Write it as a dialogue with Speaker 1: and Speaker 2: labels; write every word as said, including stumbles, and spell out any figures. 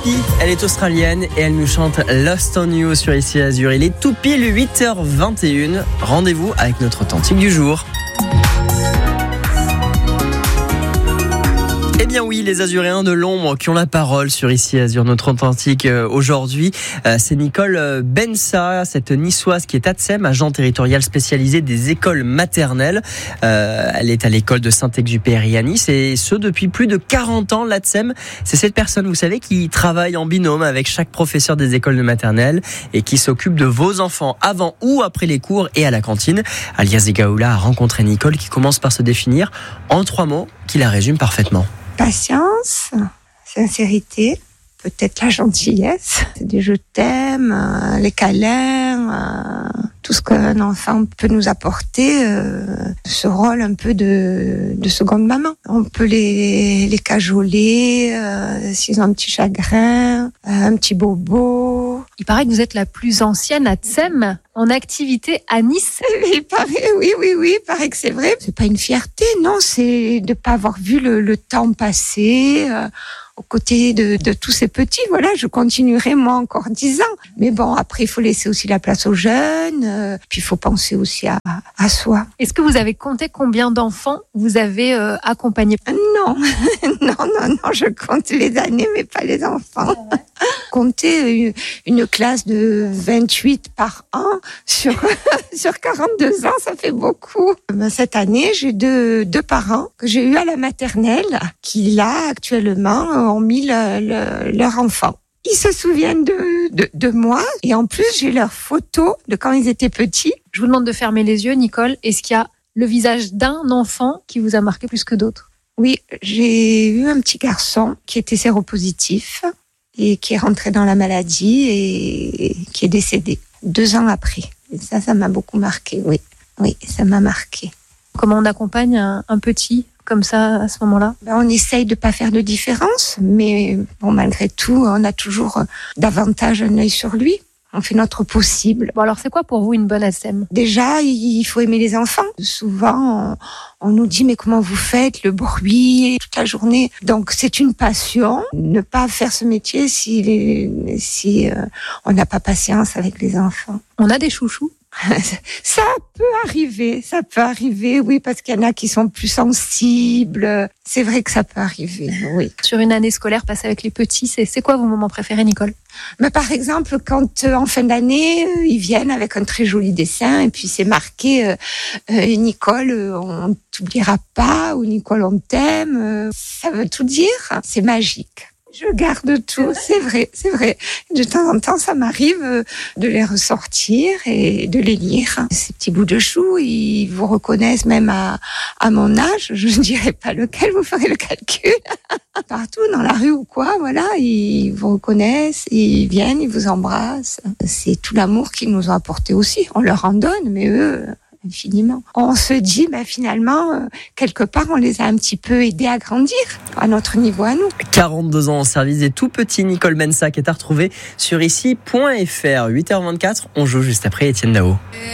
Speaker 1: Toupie, elle est australienne et elle nous chante Lost on You sur Ici Azur. Il est tout pile huit heures vingt et une. Rendez-vous avec notre authentique du jour. Eh bien oui, les Azuréens de l'ombre qui ont la parole sur Ici Azur, notre authentique euh, aujourd'hui. Euh, c'est Nicole Bensa, cette niçoise qui est A T S E M, agent territorial spécialisé des écoles maternelles. Euh, elle est à l'école de Saint-Exupéry à Nice et ce depuis plus de quarante ans. L'A T S E M, c'est cette personne, vous savez, qui travaille en binôme avec chaque professeur des écoles de maternelle et qui s'occupe de vos enfants avant ou après les cours et à la cantine. Alias Zegaoula a rencontré Nicole qui commence par se définir en trois mots qui la résument parfaitement.
Speaker 2: Patience, sincérité, peut-être la gentillesse, c'est des je t'aime, euh, les câlins, euh, tout ce qu'un enfant peut nous apporter, euh, ce rôle un peu de, de seconde maman. On peut les, les cajoler, euh, s'ils ont un petit chagrin, euh, un petit bobo.
Speaker 3: Il paraît que vous êtes la plus ancienne A T S E M en activité à Nice.
Speaker 2: Il paraît, oui, oui, oui, il paraît que c'est vrai. C'est pas une fierté, non, c'est de pas avoir vu le, le temps passer, euh, aux côtés de, de tous ces petits. Voilà, je continuerai moi encore dix ans. Mais bon, après, il faut laisser aussi la place aux jeunes, euh, puis il faut penser aussi à, à soi.
Speaker 3: Est-ce que vous avez compté combien d'enfants vous avez euh, accompagnés ?
Speaker 2: Non, non, non, non, je compte les années, mais pas les enfants. Compter une classe de vingt-huit par an sur, sur quarante-deux ans, ça fait beaucoup. Cette année, j'ai deux, deux parents que j'ai eu à la maternelle qui, là, actuellement, ont mis le, le, leur enfant. Ils se souviennent de, de, de moi et en plus, j'ai leurs photos de quand ils étaient petits.
Speaker 3: Je vous demande de fermer les yeux, Nicole. Est-ce qu'il y a le visage d'un enfant qui vous a marqué plus que d'autres ?
Speaker 2: Oui, j'ai eu un petit garçon qui était séropositif et qui est rentré dans la maladie et qui est décédé deux ans après. Et ça, ça m'a beaucoup marqué, oui. Oui, ça m'a marqué.
Speaker 3: Comment on accompagne un, un petit comme ça à ce moment-là ?
Speaker 2: Ben, on essaye de pas faire de différence, mais bon, malgré tout, on a toujours davantage un œil sur lui. On fait notre possible.
Speaker 3: Bon, alors c'est quoi pour vous une bonne A T S E M ?
Speaker 2: Déjà, il faut aimer les enfants. Souvent, on, on nous dit, mais comment vous faites ? Le bruit, toute la journée. Donc, c'est une passion. Ne pas faire ce métier si, les, si euh, on n'a pas patience avec les enfants.
Speaker 3: On a des chouchous ?
Speaker 2: Ça peut arriver, ça peut arriver, oui, parce qu'il y en a qui sont plus sensibles. C'est vrai que ça peut arriver, oui.
Speaker 3: Sur une année scolaire passée avec les petits, c'est, c'est quoi vos moments préférés, Nicole ?
Speaker 2: Mais par exemple, quand euh, en fin d'année, euh, ils viennent avec un très joli dessin et puis c'est marqué euh, euh, Nicole, euh, on t'oubliera pas, ou Nicole, on t'aime. Euh, ça veut tout dire, c'est magique. Je garde tout, c'est vrai, c'est vrai. De temps en temps, ça m'arrive de les ressortir et de les lire. Ces petits bouts de chou, ils vous reconnaissent même à, à mon âge. Je ne dirai pas lequel, vous ferez le calcul. Partout, dans la rue ou quoi, voilà, ils vous reconnaissent, ils viennent, ils vous embrassent. C'est tout l'amour qu'ils nous ont apporté aussi. On leur en donne, mais eux... infiniment. On se dit, ben finalement, euh, quelque part, on les a un petit peu aidés à grandir à notre niveau à nous.
Speaker 1: quarante-deux ans en service des tout petits, Nicole Bensa, qui est à retrouver sur ici point f r. huit heures vingt-quatre, on joue juste après Étienne Dao.